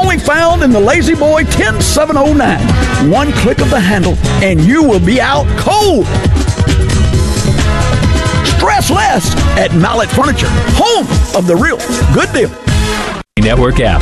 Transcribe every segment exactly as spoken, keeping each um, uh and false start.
Only found in the Lazy Boy ten seven oh nine. One click of the handle, and you will be out cold. Stress less at Mallet Furniture, home of the real good deal. Network app.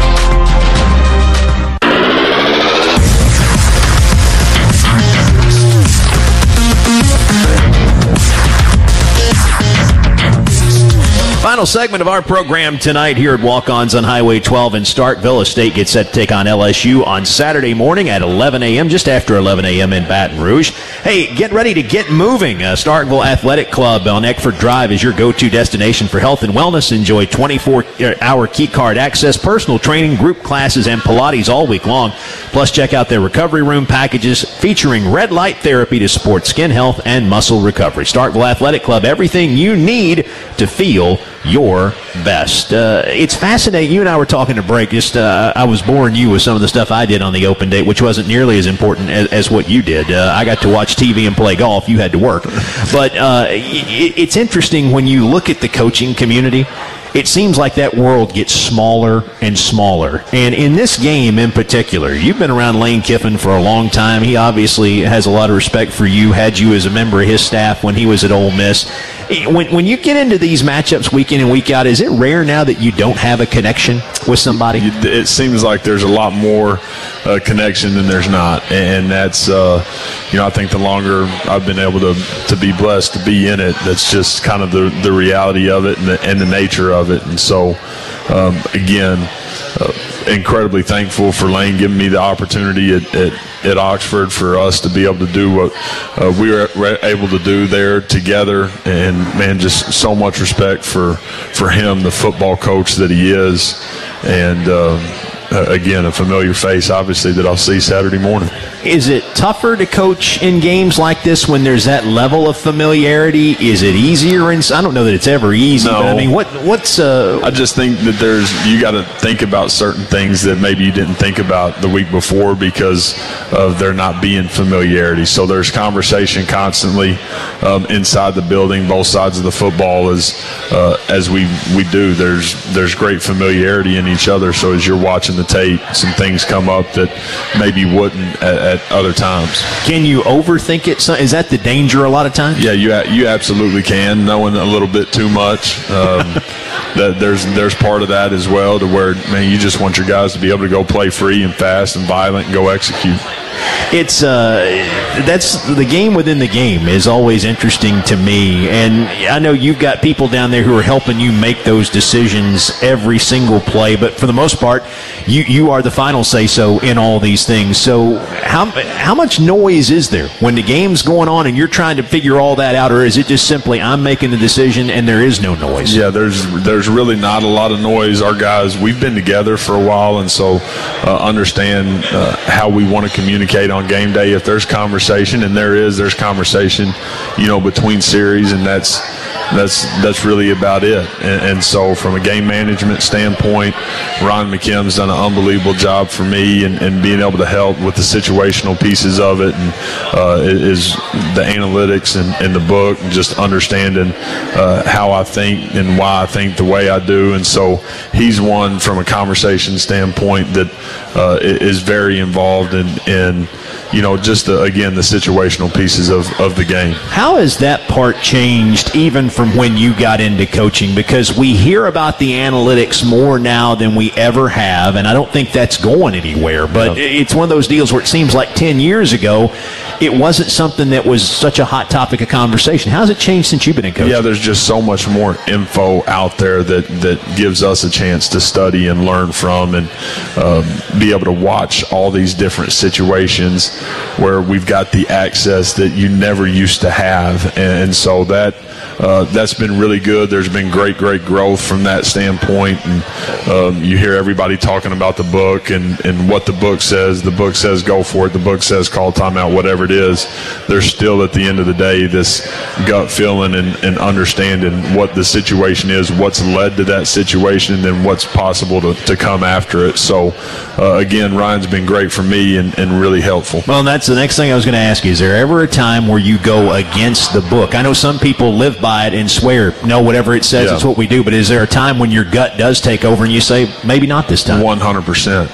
Final segment of our program tonight here at Walk-Ons on Highway twelve in Starkville. State gets set to take on L S U on Saturday morning at eleven a.m., just after eleven a.m. in Baton Rouge. Hey, get ready to get moving. Uh, Starkville Athletic Club on Eckford Drive is your go-to destination for health and wellness. Enjoy twenty-four hour key card access, personal training, group classes, and Pilates all week long. Plus, check out their recovery room packages featuring red light therapy to support skin health and muscle recovery. Starkville Athletic Club, everything you need to feel your best. Uh, it's fascinating. You and I were talking to break. Just uh, I was boring you with some of the stuff I did on the open date, which wasn't nearly as important as, as what you did. Uh, I got to watch T V and play golf. You had to work. But uh, it, it's interesting when you look at the coaching community. It seems like that world gets smaller and smaller. And in this game in particular, you've been around Lane Kiffin for a long time. He obviously has a lot of respect for you, had you as a member of his staff when he was at Ole Miss. When, when you get into these matchups week in and week out, is it rare now that you don't have a connection with somebody? It seems like there's a lot more uh, connection than there's not. And that's, uh, you know, I think the longer I've been able to, to be blessed to be in it, that's just kind of the, the reality of it and the, and the nature of it. And so, um, again, uh, incredibly thankful for Lane giving me the opportunity at, at, at Oxford for us to be able to do what uh, we were able to do there together. And, man, just so much respect for, for him, the football coach that he is. And, um, uh, again, a familiar face, obviously, that I'll see Saturday morning. Is it tougher to coach in games like this when there's that level of familiarity? Is it easier? And I don't know that it's ever easy, no. but I mean, what what's? Uh, I just think that there's you got to think about certain things that maybe you didn't think about the week before because of there not being familiarity. So there's conversation constantly um, inside the building, both sides of the football, as uh, as we we do. There's there's great familiarity in each other. So as you're watching the tape, some things come up that maybe wouldn't at, at other times. Can you overthink it? Is that the danger a lot of times? Yeah, you you absolutely can. Knowing a little bit too much, um, that there's there's part of that as well. To where, man, you just want your guys to be able to go play free and fast and violent and go execute. It's uh, that's the game within the game is always interesting to me, and I know you've got people down there who are helping you make those decisions every single play. But for the most part, you you are the final say so in all these things. So how how much noise is there when the game's going on and you're trying to figure all that out, or is it just simply I'm making the decision and there is no noise? Yeah, there's there's really not a lot of noise. Our guys, we've been together for a while, and so uh, understand uh, how we want to communicate on game day. If there's conversation, and there is, there's conversation, you know, between series, and that's that's that's really about it. And, and so from a game management standpoint, Ron McKim's done an unbelievable job for me, and, and being able to help with the situational pieces of it, and uh, is the analytics and, and the book, and just understanding uh, how I think and why I think the way I do. And so he's one from a conversation standpoint that uh, is very involved in, in you know, just the, again, the situational pieces of, of the game. How has that part changed even from when you got into coaching? Because we hear about the analytics more now than we ever have, and I don't think that's going anywhere. But yeah. It's one of those deals where it seems like ten years ago it wasn't something that was such a hot topic of conversation. How has it changed since you've been in coaching? Yeah, there's just so much more info out there that, that gives us a chance to study and learn from, and um, be able to watch all these different situations where we've got the access that you never used to have. And so that uh, that's been really good. There's been great, great growth from that standpoint. And um, you hear everybody talking about the book and, and what the book says. The book says go for it. The book says call timeout, whatever it is. There's still, at the end of the day, this gut feeling and, and understanding what the situation is, what's led to that situation, and then what's possible to, to come after it. So, uh, again, Ryan's been great for me and, and really helpful. Well, and that's the next thing I was going to ask you. Is there ever a time where you go against the book? I know some people live by it and swear, no, whatever it says, yeah. It's what we do. But is there a time when your gut does take over and you say, maybe not this time? one hundred percent.